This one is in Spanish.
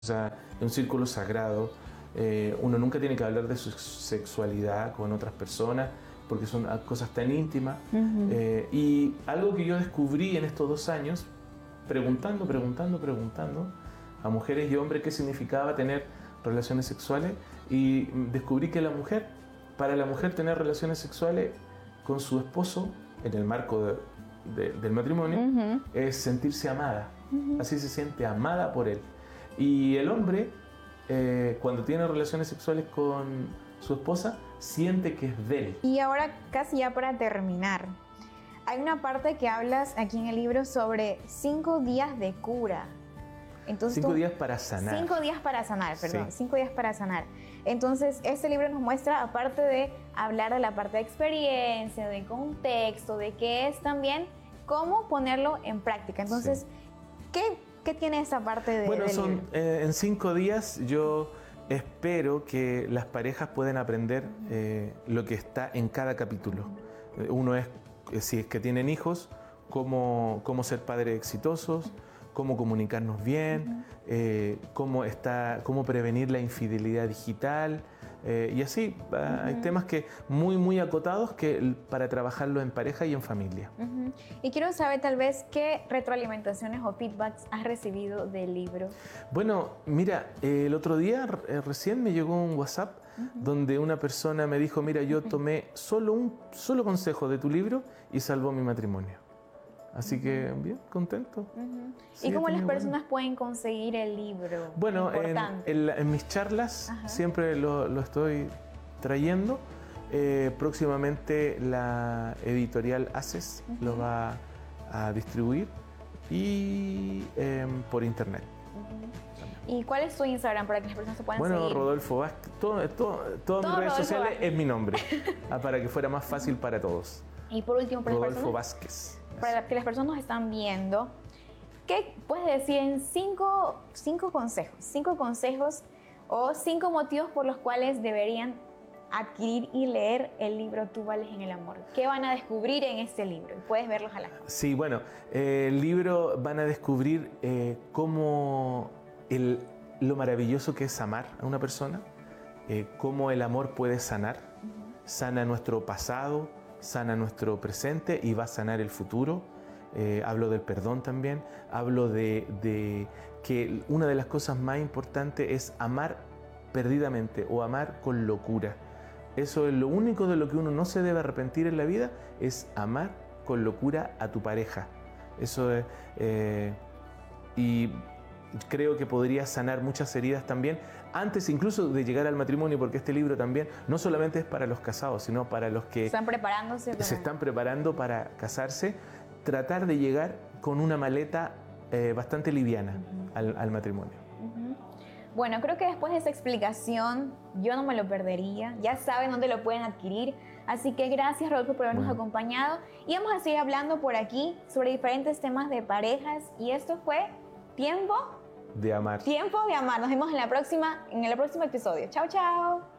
O sea, es un círculo sagrado. Uno nunca tiene que hablar de su sexualidad con otras personas porque son cosas tan íntimas. Y algo que yo descubrí en estos 2 años, preguntando a mujeres y hombres qué significaba tener relaciones sexuales, y descubrí que para la mujer tener relaciones sexuales con su esposo en el marco del matrimonio es sentirse amada. Así se siente amada por él. Y el hombre, cuando tiene relaciones sexuales con su esposa, siente que es de él. Y ahora, casi ya para terminar, hay una parte que hablas aquí en el libro sobre 5 días de cura. Entonces, 5 días para sanar. 5 días para sanar, perdón. Sí. 5 días para sanar. Entonces, este libro nos muestra, aparte de hablar de la parte de experiencia, de contexto, de qué es también, cómo ponerlo en práctica. Entonces, Sí. ¿qué tiene esta parte del Bueno, libro? en 5 días yo espero que las parejas puedan aprender lo que está en cada capítulo. Uno es, si es que tienen hijos, cómo ser padres exitosos, cómo comunicarnos bien, cómo prevenir la infidelidad digital, y así. Hay temas que muy acotados para trabajarlo en pareja y en familia. Y quiero saber tal vez qué retroalimentaciones o feedbacks has recibido del libro. Bueno, mira, el otro día recién me llegó un WhatsApp donde una persona me dijo, mira, yo tomé un solo consejo de tu libro y salvó mi matrimonio. Así que bien, contento. Sí, ¿Y cómo las bueno. personas pueden conseguir el libro? Bueno, Importante. en mis charlas siempre lo estoy trayendo. Próximamente la editorial ACES lo va a distribuir y por internet. ¿Y cuál es tu Instagram para que las personas se puedan Bueno, seguir? Rodolfo Vázquez, todas mis redes Rodolfo sociales Vázquez. es mi nombre, para que fuera más fácil para todos. Y por último, para Rodolfo Vázquez. que las personas nos están viendo, ¿qué puedes decir en 5 consejos o 5 motivos por los cuales deberían adquirir y leer el libro Tú vales en el amor? ¿Qué van a descubrir en este libro? Puedes verlos a la cámara. Sí, bueno, el libro van a descubrir lo maravilloso que es amar a una persona, cómo el amor puede sanar, sana nuestro pasado, sana nuestro presente y va a sanar el futuro. Hablo del perdón también, hablo de que una de las cosas más importantes es amar perdidamente o amar con locura. Eso es lo único de lo que uno no se debe arrepentir en la vida, es amar con locura a tu pareja. Eso es, y creo que podría sanar muchas heridas también, antes incluso de llegar al matrimonio, porque este libro también no solamente es para los casados, sino para los que Están preparándose. se están preparando para casarse, tratar de llegar con una maleta bastante liviana al matrimonio. Bueno, creo que después de esa explicación yo no me lo perdería. Ya saben dónde lo pueden adquirir. Así que gracias, Rodolfo, por habernos acompañado. Y vamos a seguir hablando por aquí sobre diferentes temas de parejas. Y esto fue Tiempo De amar. de Amar. Nos vemos en el próximo episodio. Chao, chao.